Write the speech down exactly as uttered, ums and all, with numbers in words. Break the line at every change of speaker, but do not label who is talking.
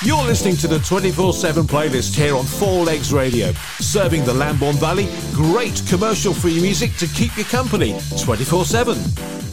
You're listening to the twenty-four seven playlist here on Four Legs Radio, serving the Lambourne Valley great commercial-free music to keep you company twenty-four seven.